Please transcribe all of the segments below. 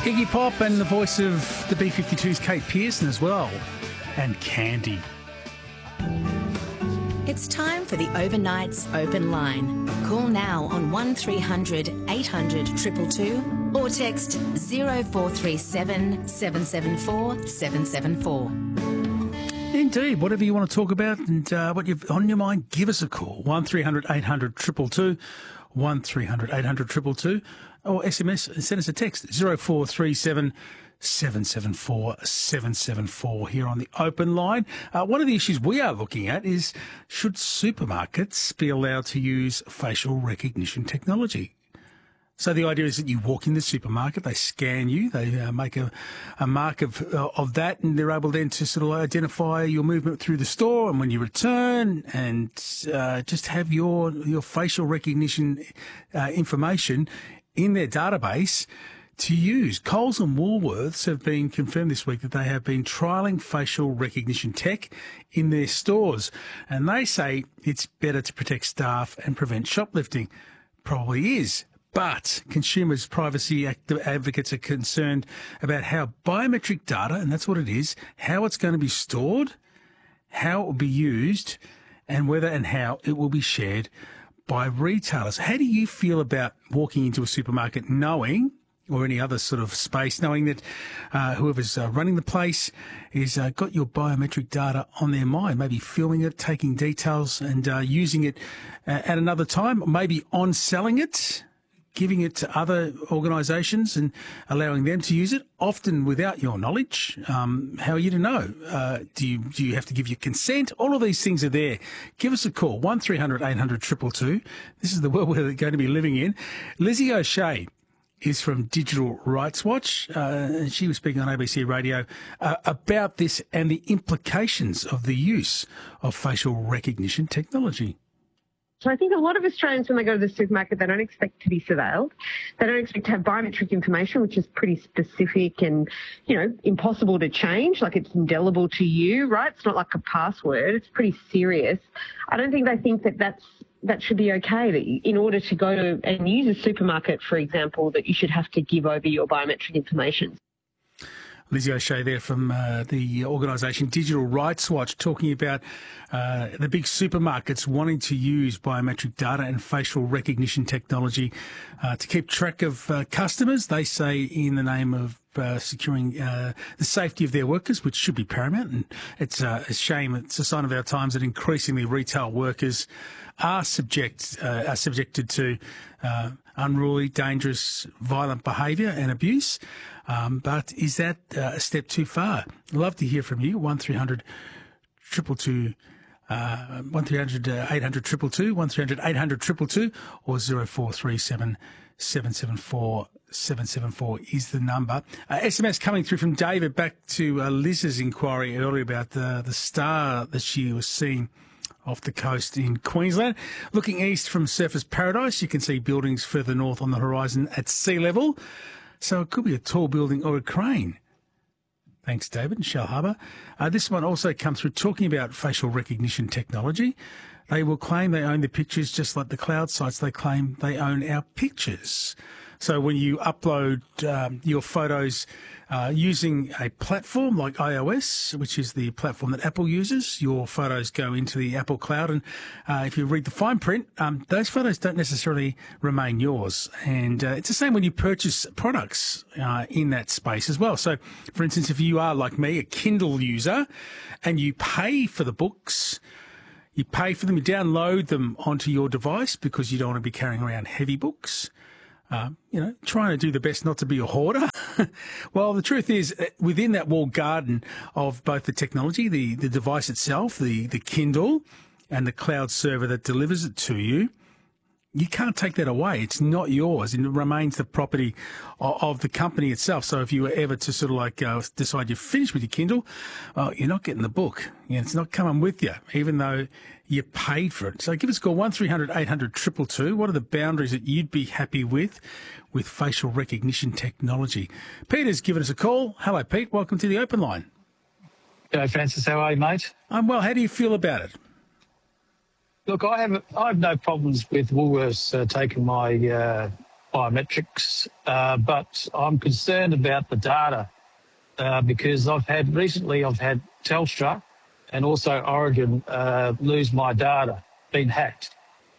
Iggy Pop and the voice of the B-52's Kate Pearson as well. And Candy. It's time for the Overnight's Open Line. Call now on 1300 800 222 or text 0437 774 774. Indeed, whatever you want to talk about and what you've on your mind, give us a call. 1300 800 222, 1300 800 222, or SMS, send us a text 0437 774 774 here on the Open Line. One of the issues we are looking at is, should supermarkets be allowed to use facial recognition technology? So the idea is that you walk in the supermarket, they scan you, they make a mark of that, and they're able then to sort of identify your movement through the store, and when you return, and just have your facial recognition information in their database to use. Coles and Woolworths have been confirmed this week that they have been trialling facial recognition tech in their stores, and they say it's better to protect staff and prevent shoplifting. Probably is. But consumers' privacy advocates are concerned about how biometric data, and that's what it is, how it's going to be stored, how it will be used, and whether and how it will be shared by retailers. How do you feel about walking into a supermarket knowing, or any other sort of space, knowing that whoever's running the place is got your biometric data on their mind, maybe filming it, taking details and using it at another time, maybe on-selling it, giving it to other organisations and allowing them to use it, often without your knowledge? How are you to know? Do you have to give your consent? All of these things are there. Give us a call, 1300 800 222. This is the world we're going to be living in. Lizzie O'Shea is from Digital Rights Watch. She was speaking on ABC Radio about this and the implications of the use of facial recognition technology. So I think a lot of Australians, when they go to the supermarket, they don't expect to be surveilled. They don't expect to have biometric information, which is pretty specific and, impossible to change. Like, it's indelible to you, right? It's not like a password. It's pretty serious. I don't think they think that should be okay, that in order to go to and use a supermarket, for example, that you should have to give over your biometric information. Lizzie O'Shea there from the organisation Digital Rights Watch, talking about the big supermarkets wanting to use biometric data and facial recognition technology to keep track of customers, they say, in the name of securing the safety of their workers, which should be paramount. And it's a shame, it's a sign of our times that increasingly retail workers are subjected to unruly, dangerous, violent behaviour and abuse. But is that a step too far? Love to hear from you. 1300 222, 1300 800 222, 1300 800 222, or 0437 774 774 is the number. SMS coming through from David, back to Liz's inquiry earlier about the star that she was seeing off the coast in Queensland. Looking east from Surfers Paradise, you can see buildings further north on the horizon at sea level. So it could be a tall building or a crane. Thanks, David, in Shell Harbour. This one also comes through talking about facial recognition technology. They will claim they own the pictures just like the cloud sites. They claim they own our pictures. So when you upload your photos using a platform like iOS, which is the platform that Apple uses, your photos go into the Apple cloud. And if you read the fine print, those photos don't necessarily remain yours. And it's the same when you purchase products in that space as well. So, for instance, if you are, like me, a Kindle user and you pay for the books, you pay for them, you download them onto your device because you don't want to be carrying around heavy books. Trying to do the best not to be a hoarder. Well, the truth is, within that walled garden of both the technology, the device itself, the Kindle, and the cloud server that delivers it to you, you can't take that away. It's not yours, and it remains the property of the company itself. So if you were ever to sort of decide you're finished with your Kindle, you're not getting the book. It's not coming with you, even though you paid for it. So give us a call, 1300 800 222. What are the boundaries that you'd be happy with facial recognition technology? Peter's given us a call. Hello, Pete. Welcome to the Open Line. G'day, Francis. How are you, mate? I'm well. How do you feel about it? Look, I have no problems with Woolworths taking my biometrics, but I'm concerned about the data because I've had Telstra and also Oregon lose my data, been hacked.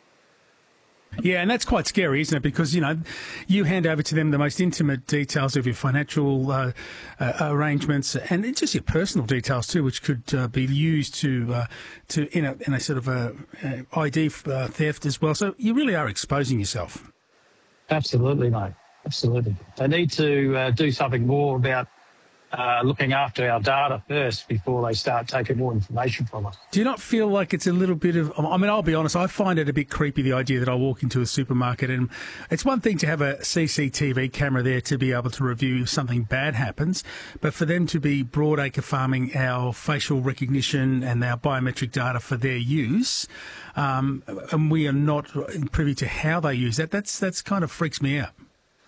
Yeah, and that's quite scary, isn't it? Because, you know, you hand over to them the most intimate details of your financial arrangements and it's just your personal details too, which could be used to in a sort of ID theft as well. So you really are exposing yourself. Absolutely, mate. Absolutely. They need to do something more about looking after our data first before they start taking more information from us. Do you not feel like it's a little bit of... I mean, I'll be honest, I find it a bit creepy, the idea that I walk into a supermarket and it's one thing to have a CCTV camera there to be able to review if something bad happens, but for them to be broadacre farming our facial recognition and our biometric data for their use, and we are not privy to how they use that, that's kind of freaks me out.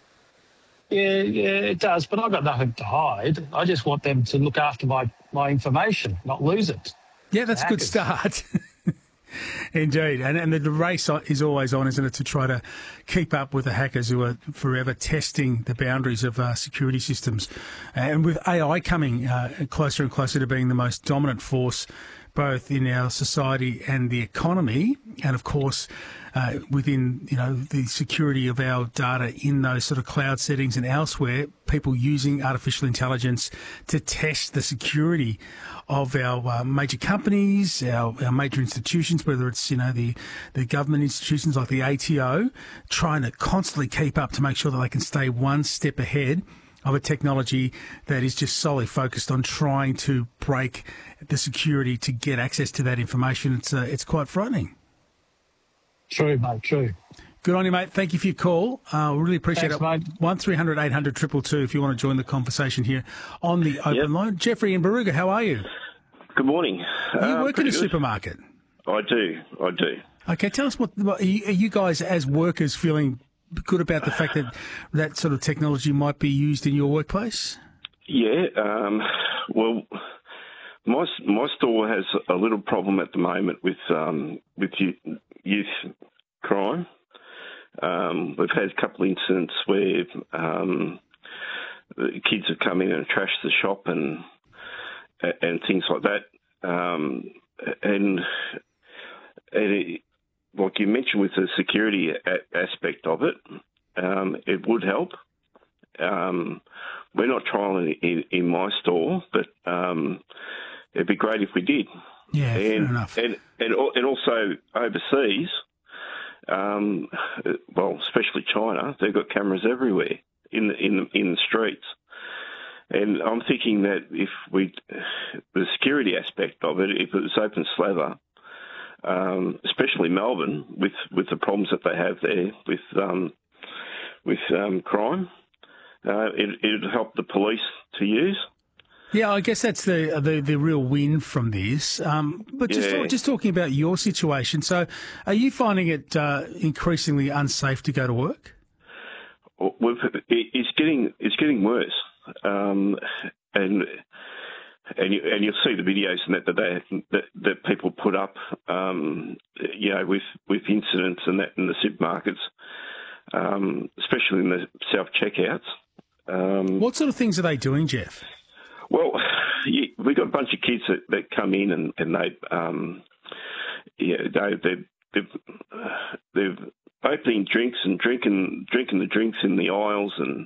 Yeah, it does, but I've got nothing to hide. I just want them to look after my information, not lose it. Yeah, that's a good start. Indeed. And the race is always on, isn't it, to try to keep up with the hackers who are forever testing the boundaries of security systems. And with AI coming closer and closer to being the most dominant force both in our society and the economy, and of course within, you know, the security of our data in those sort of cloud settings and elsewhere, people using artificial intelligence to test the security of our major companies, our major institutions, whether it's, you know, the government institutions like the ATO, trying to constantly keep up to make sure that they can stay one step ahead of a technology that is just solely focused on trying to break the security to get access to that information. It's quite frightening. True, mate, true. Good on you, mate. Thank you for your call. Really appreciate Thanks, it. mate. 1300 800 222 if you want to join the conversation here on the open line. Jeffrey in Barooga, how are you? Good morning. You work in a supermarket? I do. Okay, tell us what are you guys as workers feeling good about the fact that that sort of technology might be used in your workplace? Yeah, well, my store has a little problem at the moment with youth crime. We've had a couple of incidents where the kids have come in and trashed the shop and things like that. Like you mentioned with the security aspect of it, it would help. We're not trialling in my store, but it'd be great if we did. Yeah, fair enough. And also overseas, well, especially China, they've got cameras everywhere in the streets. And I'm thinking that if the security aspect of it, if it was open slather, especially Melbourne, with the problems that they have there with crime, it'd help the police to use. Yeah, I guess that's the real win from this. But just talking about your situation, so are you finding it increasingly unsafe to go to work? It's getting worse, and you'll see the videos that people put up, with incidents and that in the supermarkets, especially in the self checkouts. What sort of things are they doing, Jeff? Well, we've got a bunch of kids that come in and they're opening drinks and drinking the drinks in the aisles and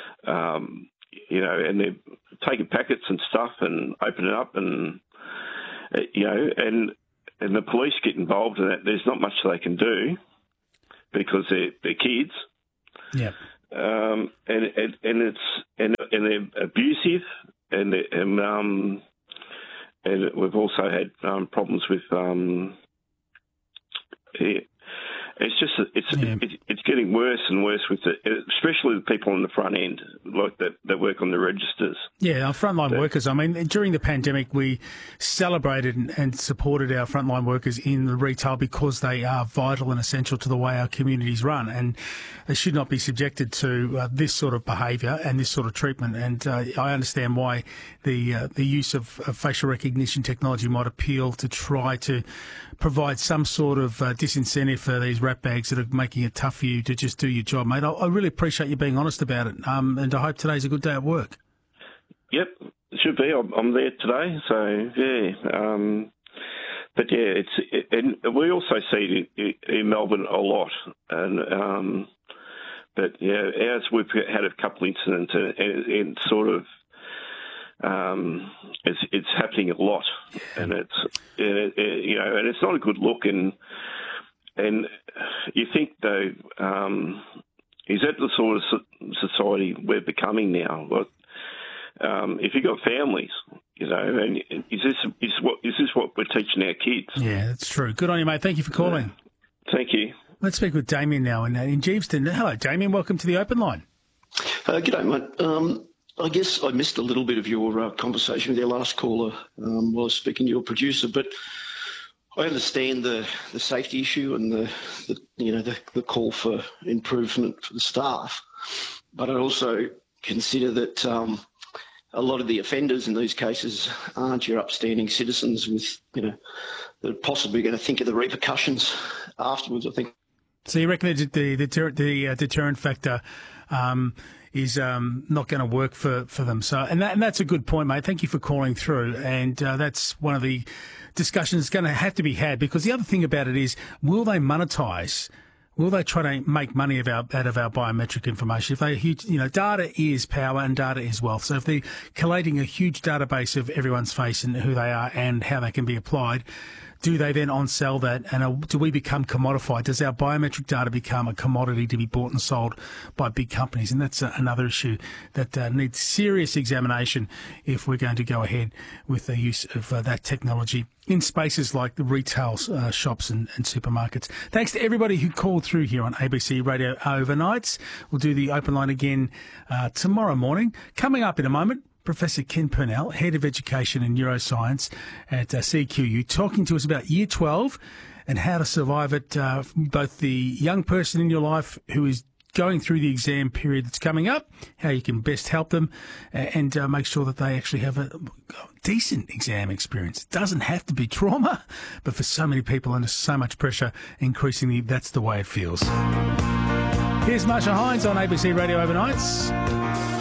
and they're taking packets and stuff and opening up and and the police get involved in that. There's not much they can do because they're kids. Yeah. And they're abusive. And we've also had problems with it's getting worse and worse with especially the people on the front end, like that work on the registers. Yeah, our frontline workers. I mean, during the pandemic, we celebrated and supported our frontline workers in the retail because they are vital and essential to the way our communities run, and they should not be subjected to this sort of behaviour and this sort of treatment. And I understand why the use of facial recognition technology might appeal to try to provide some sort of disincentive for these rat bags that are making it tough for you to just do your job, mate. I really appreciate you being honest about it, and I hope today's a good day at work. Yep, it should be. I'm there today, so yeah. But yeah, and we also see it in Melbourne a lot, and but yeah, ours we've had a couple incidents, and sort of it's happening a lot, and and it's not a good look, and you think though, is that the sort of society we're becoming now? Like, if you've got families, and is this what we're teaching our kids? Yeah, that's true. Good on you, mate. Thank you for calling. Thank you. Let's speak with Damien now in Geeveston. Hello, Damien. Welcome to the Open Line. G'day, mate. I guess I missed a little bit of your conversation with your last caller while I was speaking to your producer, but I understand the safety issue and the call for improvement for the staff, but I also consider that a lot of the offenders in these cases aren't your upstanding citizens with, that are possibly going to think of the repercussions afterwards, I think. So you reckon the deterrent factor is not going to work for them? So, and that's a good point, mate. Thank you for calling through. And that's one of the discussions that's going to have to be had, because the other thing about it is, will they monetise? Will they try to make money out of our biometric information? If they, data is power and data is wealth. So if they're collating a huge database of everyone's face and who they are and how they can be applied, do they then on-sell that? And do we become commodified? Does our biometric data become a commodity to be bought and sold by big companies? And that's another issue that needs serious examination if we're going to go ahead with the use of that technology in spaces like the retail shops and supermarkets. Thanks to everybody who called through here on ABC Radio Overnights. We'll do the Open Line again tomorrow morning. Coming up in a moment, Professor Ken Purnell, Head of Education and Neuroscience at CQU, talking to us about Year 12 and how to survive it, both the young person in your life who is going through the exam period that's coming up, how you can best help them, and make sure that they actually have a decent exam experience. It doesn't have to be trauma, but for so many people under so much pressure, increasingly that's the way it feels. Here's Marsha Hines on ABC Radio Overnights.